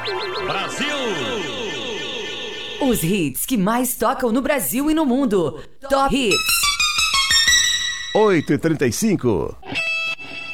Brasil! Os hits que mais tocam no Brasil e no mundo. Top Hits. 8h35.